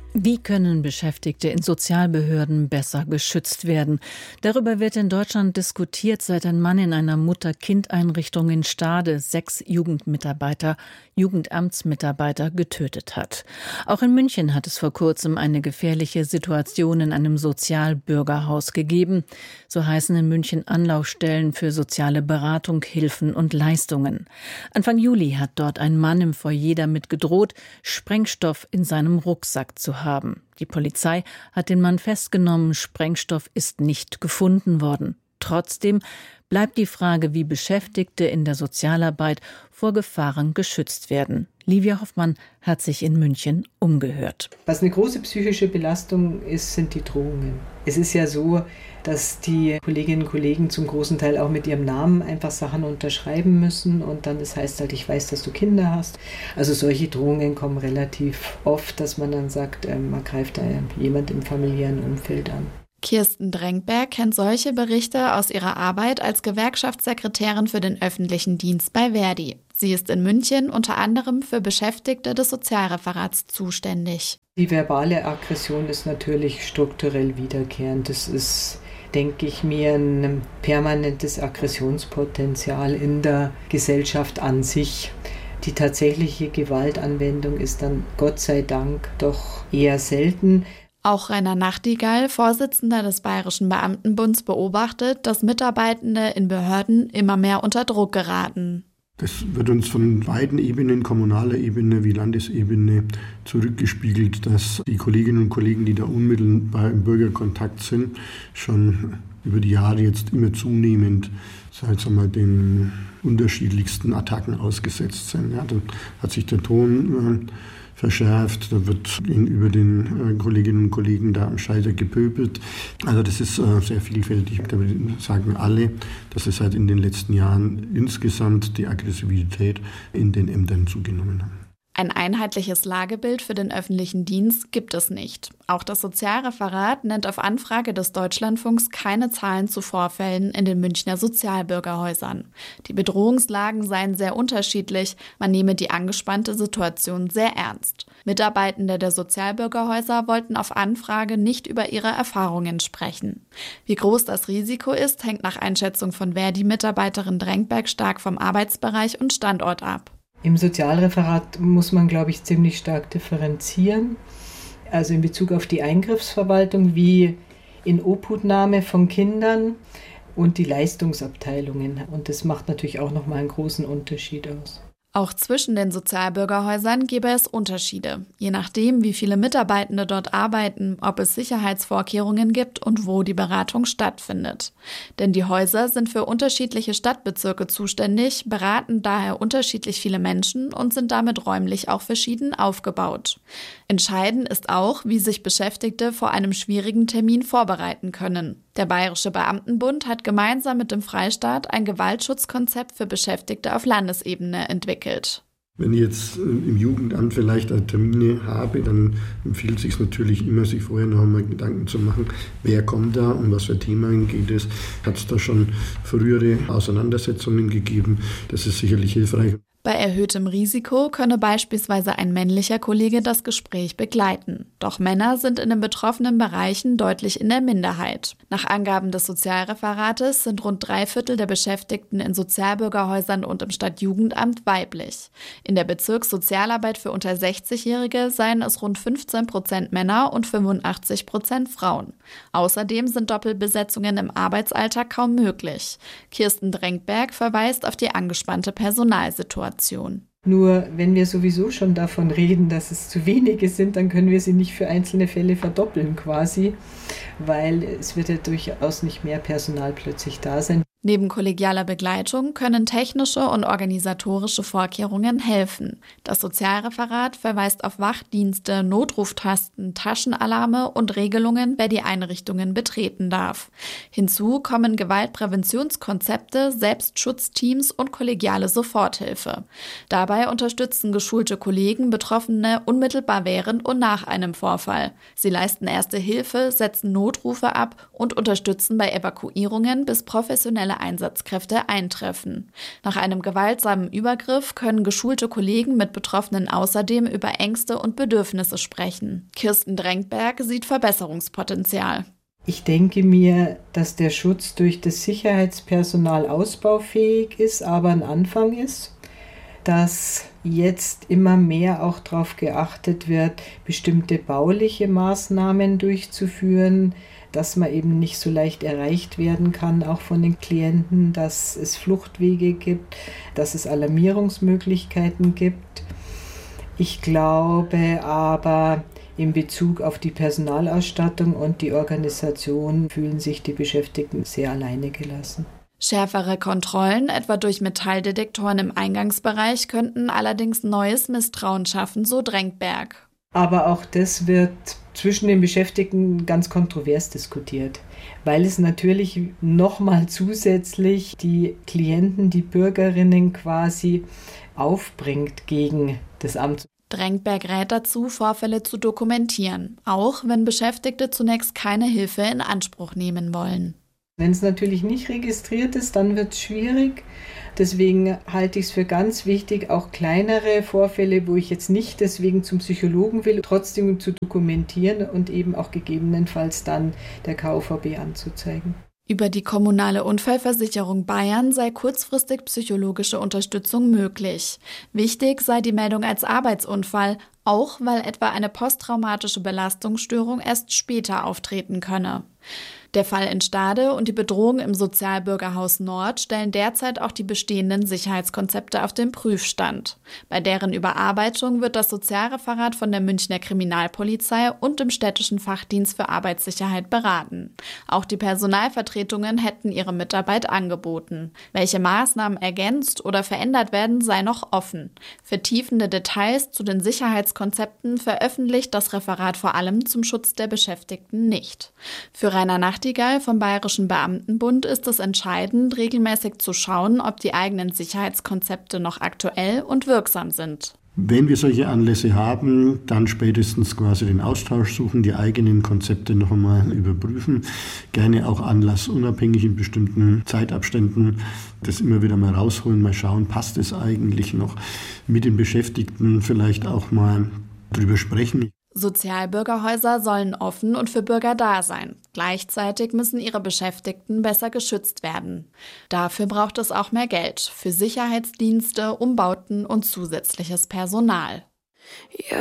Wie können Beschäftigte in Sozialbehörden besser geschützt werden? Darüber wird in Deutschland diskutiert, seit ein Mann in einer Mutter-Kind-Einrichtung in Stade 6 Jugendamtsmitarbeiter getötet hat. Auch in München hat es vor kurzem eine gefährliche Situation in einem Sozialbürgerhaus gegeben. So heißen in München Anlaufstellen für soziale Beratung, Hilfen und Leistungen. Anfang Juli hat dort ein Mann im Foyer damit gedroht, Sprengstoff in seinem Rucksack zu haben. Die Polizei hat den Mann festgenommen, Sprengstoff ist nicht gefunden worden. Trotzdem bleibt die Frage, wie Beschäftigte in der Sozialarbeit vor Gefahren geschützt werden. Livia Hoffmann hat sich in München umgehört. Was eine große psychische Belastung ist, sind die Drohungen. Es ist ja so, dass die Kolleginnen und Kollegen zum großen Teil auch mit ihrem Namen einfach Sachen unterschreiben müssen und dann das heißt halt, ich weiß, dass du Kinder hast. Also solche Drohungen kommen relativ oft, dass man dann sagt, man greift da jemand im familiären Umfeld an. Kirsten Drenkberg kennt solche Berichte aus ihrer Arbeit als Gewerkschaftssekretärin für den öffentlichen Dienst bei Verdi. Sie ist in München unter anderem für Beschäftigte des Sozialreferats zuständig. Die verbale Aggression ist natürlich strukturell wiederkehrend. Das ist, denke ich mir, ein permanentes Aggressionspotenzial in der Gesellschaft an sich. Die tatsächliche Gewaltanwendung ist dann Gott sei Dank doch eher selten. Auch Rainer Nachtigall, Vorsitzender des Bayerischen Beamtenbunds, beobachtet, dass Mitarbeitende in Behörden immer mehr unter Druck geraten. Das wird uns von beiden Ebenen, kommunaler Ebene wie Landesebene, zurückgespiegelt, dass die Kolleginnen und Kollegen, die da unmittelbar im Bürgerkontakt sind, schon über die Jahre jetzt immer zunehmend, den unterschiedlichsten Attacken ausgesetzt sind. Ja, dann hat sich der Ton verschärft, da wird gegenüber den Kolleginnen und Kollegen da am Scheiter gepöbelt. Also das ist sehr vielfältig. Da sagen alle, dass es halt in den letzten Jahren insgesamt die Aggressivität in den Ämtern zugenommen hat. Ein einheitliches Lagebild für den öffentlichen Dienst gibt es nicht. Auch das Sozialreferat nennt auf Anfrage des Deutschlandfunks keine Zahlen zu Vorfällen in den Münchner Sozialbürgerhäusern. Die Bedrohungslagen seien sehr unterschiedlich, man nehme die angespannte Situation sehr ernst. Mitarbeitende der Sozialbürgerhäuser wollten auf Anfrage nicht über ihre Erfahrungen sprechen. Wie groß das Risiko ist, hängt nach Einschätzung von Verdi-Mitarbeiterin Drenkberg stark vom Arbeitsbereich und Standort ab. Im Sozialreferat muss man, glaube ich, ziemlich stark differenzieren. Also in Bezug auf die Eingriffsverwaltung wie in Obhutnahme von Kindern und die Leistungsabteilungen. Und das macht natürlich auch nochmal einen großen Unterschied aus. Auch zwischen den Sozialbürgerhäusern gäbe es Unterschiede, je nachdem, wie viele Mitarbeitende dort arbeiten, ob es Sicherheitsvorkehrungen gibt und wo die Beratung stattfindet. Denn die Häuser sind für unterschiedliche Stadtbezirke zuständig, beraten daher unterschiedlich viele Menschen und sind damit räumlich auch verschieden aufgebaut. Entscheidend ist auch, wie sich Beschäftigte vor einem schwierigen Termin vorbereiten können. Der Bayerische Beamtenbund hat gemeinsam mit dem Freistaat ein Gewaltschutzkonzept für Beschäftigte auf Landesebene entwickelt. Wenn ich jetzt im Jugendamt vielleicht Termine habe, dann empfiehlt es sich natürlich immer, sich vorher noch einmal Gedanken zu machen, wer kommt da, um was für Themen geht es. Hat es da schon frühere Auseinandersetzungen gegeben? Das ist sicherlich hilfreich. Bei erhöhtem Risiko könne beispielsweise ein männlicher Kollege das Gespräch begleiten. Doch Männer sind in den betroffenen Bereichen deutlich in der Minderheit. Nach Angaben des Sozialreferates sind rund 3/4 der Beschäftigten in Sozialbürgerhäusern und im Stadtjugendamt weiblich. In der Bezirkssozialarbeit für unter 60-Jährige seien es rund 15% Männer und 85% Frauen. Außerdem sind Doppelbesetzungen im Arbeitsalltag kaum möglich. Kirsten Drenkberg verweist auf die angespannte Personalsituation. Nur wenn wir sowieso schon davon reden, dass es zu wenige sind, dann können wir sie nicht für einzelne Fälle verdoppeln quasi, weil es wird ja durchaus nicht mehr Personal plötzlich da sein. Neben kollegialer Begleitung können technische und organisatorische Vorkehrungen helfen. Das Sozialreferat verweist auf Wachdienste, Notruftasten, Taschenalarme und Regelungen, wer die Einrichtungen betreten darf. Hinzu kommen Gewaltpräventionskonzepte, Selbstschutzteams und kollegiale Soforthilfe. Dabei unterstützen geschulte Kollegen Betroffene unmittelbar während und nach einem Vorfall. Sie leisten Erste Hilfe, setzen Notrufe ab und unterstützen bei Evakuierungen, bis professionelle professionelle Einsatzkräfte eintreffen. Nach einem gewaltsamen Übergriff können geschulte Kollegen mit Betroffenen außerdem über Ängste und Bedürfnisse sprechen. Kirsten Drenkberg sieht Verbesserungspotenzial. Ich denke mir, dass der Schutz durch das Sicherheitspersonal ausbaufähig ist, aber ein Anfang ist. Dass jetzt immer mehr auch darauf geachtet wird, bestimmte bauliche Maßnahmen durchzuführen, dass man eben nicht so leicht erreicht werden kann, auch von den Klienten, dass es Fluchtwege gibt, dass es Alarmierungsmöglichkeiten gibt. Ich glaube aber, in Bezug auf die Personalausstattung und die Organisation fühlen sich die Beschäftigten sehr alleine gelassen. Schärfere Kontrollen, etwa durch Metalldetektoren im Eingangsbereich, könnten allerdings neues Misstrauen schaffen, so Drenkberg. Aber auch das wird zwischen den Beschäftigten ganz kontrovers diskutiert, weil es natürlich nochmal zusätzlich die Klienten, die Bürgerinnen quasi aufbringt gegen das Amt. Drenkberg rät dazu, Vorfälle zu dokumentieren, auch wenn Beschäftigte zunächst keine Hilfe in Anspruch nehmen wollen. Wenn es natürlich nicht registriert ist, dann wird es schwierig. Deswegen halte ich es für ganz wichtig, auch kleinere Vorfälle, wo ich jetzt nicht deswegen zum Psychologen will, trotzdem zu dokumentieren und eben auch gegebenenfalls dann der KVB anzuzeigen. Über die kommunale Unfallversicherung Bayern sei kurzfristig psychologische Unterstützung möglich. Wichtig sei die Meldung als Arbeitsunfall, auch weil etwa eine posttraumatische Belastungsstörung erst später auftreten könne. Der Fall in Stade und die Bedrohung im Sozialbürgerhaus Nord stellen derzeit auch die bestehenden Sicherheitskonzepte auf den Prüfstand. Bei deren Überarbeitung wird das Sozialreferat von der Münchner Kriminalpolizei und dem städtischen Fachdienst für Arbeitssicherheit beraten. Auch die Personalvertretungen hätten ihre Mitarbeit angeboten. Welche Maßnahmen ergänzt oder verändert werden, sei noch offen. Vertiefende Details zu den Sicherheitskonzepten veröffentlicht das Referat vor allem zum Schutz der Beschäftigten nicht. Für Rainer Nachtigall vom Bayerischen Beamtenbund ist es entscheidend, regelmäßig zu schauen, ob die eigenen Sicherheitskonzepte noch aktuell und wirksam sind. Wenn wir solche Anlässe haben, dann spätestens quasi den Austausch suchen, die eigenen Konzepte noch einmal überprüfen, gerne auch anlassunabhängig in bestimmten Zeitabständen das immer wieder mal rausholen, mal schauen, passt es eigentlich noch, mit den Beschäftigten vielleicht auch mal drüber sprechen. Sozialbürgerhäuser sollen offen und für Bürger da sein. Gleichzeitig müssen ihre Beschäftigten besser geschützt werden. Dafür braucht es auch mehr Geld für Sicherheitsdienste, Umbauten und zusätzliches Personal.